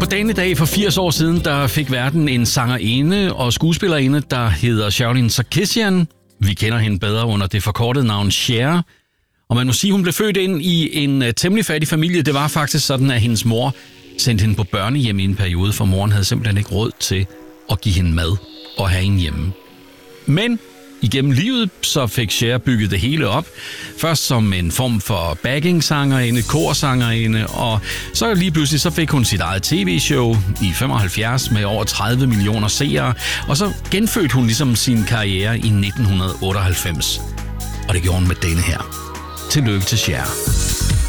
På dagen i dag for 80 år siden, der fik verden en sangerinde og skuespillerinde, der hedder Shaolin Sarkisian. Vi kender hende bedre under det forkortede navn Cher. Og man må sige, hun blev født ind i en temmelig fattig familie. Det var faktisk sådan, at hendes mor sendte hende på børnehjem i en periode, for moren havde simpelthen ikke råd til at give hende mad og have hende hjemme. Men igennem livet så fik Cher bygget det hele op. Først som en form for backing-sangerinde, korsangerinde, og så lige pludselig så fik hun sit eget tv-show i 75 med over 30 millioner seere, og så genfødte hun ligesom sin karriere i 1998. Og det gjorde hun med denne her. Tillykke til Cher.